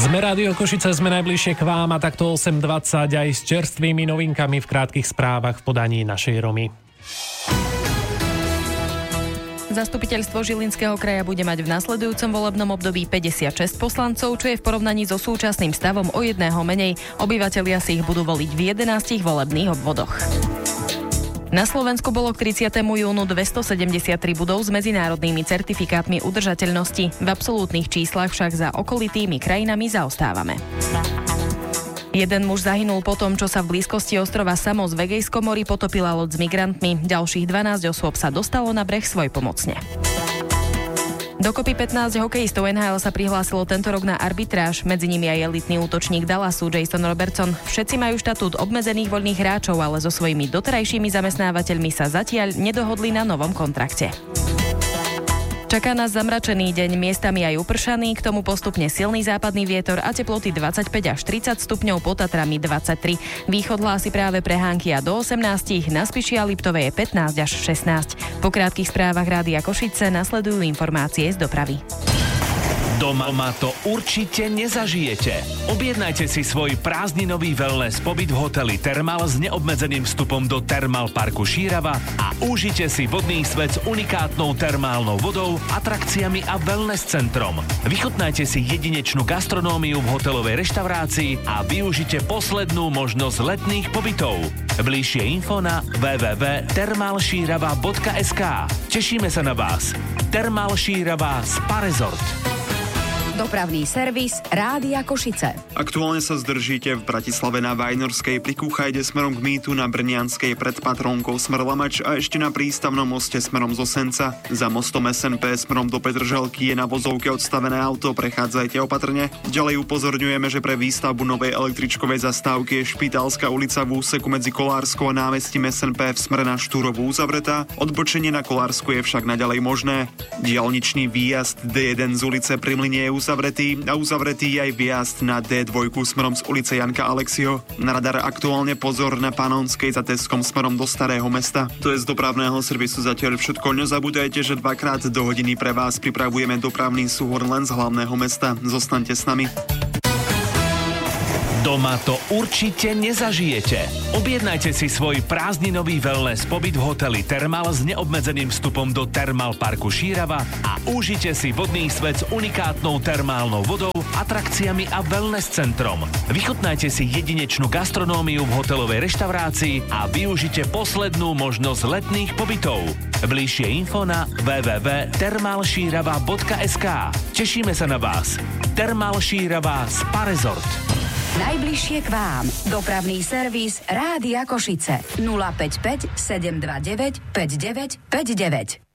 Sme Rádio Košice, sme najbližšie k vám a takto 8:20 aj s čerstvými novinkami v krátkych správach v podaní našej Romy. Zastupiteľstvo Žilinského kraja bude mať v nasledujúcom volebnom období 56 poslancov, čo je v porovnaní so súčasným stavom o jedného menej. Obyvatelia si ich budú voliť v 11 volebných obvodoch. Na Slovensku bolo k 30. júnu 273 budov s medzinárodnými certifikátmi udržateľnosti. V absolútnych číslach však za okolitými krajinami zaostávame. Jeden muž zahynul po tom, čo sa v blízkosti ostrova Samos v Egejskom mori potopila loď s migrantmi. Ďalších 12 osôb sa dostalo na breh svojpomocne. Dokopy 15 hokejistov NHL sa prihlásilo tento rok na arbitráž, medzi nimi aj elitný útočník Dallasu Jason Robertson. Všetci majú štatút obmedzených voľných hráčov, ale so svojimi doterajšími zamestnávateľmi sa zatiaľ nedohodli na novom kontrakte. Čaká nás zamračený deň, miestami aj upršaný, k tomu postupne silný západný vietor a teploty 25 až 30 stupňov, pod Tatrami 23. Východ hlási práve prehánky a do 18, na Spiši a Liptove je 15 až 16. Po krátkych správach Rádia Košice nasledujú informácie z dopravy. Doma to určite nezažijete. Objednajte si svoj prázdninový wellness pobyt v hoteli Thermal s neobmedzeným vstupom do Thermal parku Šírava a užite si vodný svet s unikátnou termálnou vodou, atrakciami a wellness centrom. Vychutnajte si jedinečnú gastronómiu v hotelovej reštaurácii a využite poslednú možnosť letných pobytov. Bližšie info na www.thermalšírava.sk. Tešíme sa na vás. Thermal Šírava Spa Resort. Dopravný servis Rádia Košice. Aktuálne sa zdržíte v Bratislave na Vajnorskej pri Kuchajde smerom k Mýtu, na Brnianskej pred Patrónkou smer Lamač a ešte na prístavnom moste smerom z Osenca. Za mostom SNP smerom do Petržalky je na vozovke odstavené auto, prechádzajte opatrne. Ďalej upozorňujeme, že pre výstavbu novej električkovej zastávky je Špitálska ulica v úseku medzi Kolárskou a námestím SNP v smere na Štúrovú uzavretá. Odbočenie na Kolársku je však naďalej možné. Diaľničný výjazd D1 z ulice Pri Mlyne je uzavretý aj výjazd na D2 smerom z ulice Janka Alexieho. Na radar aktuálne pozor na Panonskej za Teskom smerom do Starého mesta. To je z dopravného servisu zatiaľ všetko. Nezabúdajte, že 2x do hodiny pre vás pripravujeme dopravný súhrn len z hlavného mesta. Zostaňte s nami. Doma to určite nezažijete. Objednajte si svoj prázdninový wellness pobyt v hoteli Thermal s neobmedzeným vstupom do Thermal parku Šírava a užite si vodný svet s unikátnou termálnou vodou, atrakciami a wellness centrom. Vychutnajte si jedinečnú gastronómiu v hotelovej reštaurácii a využite poslednú možnosť letných pobytov. Bližšie info na www.thermalšírava.sk. Tešíme sa na vás. Thermal Šírava Spa Resort. Najbližšie k vám. Dopravný servis Rádia Košice. 055 729 5959.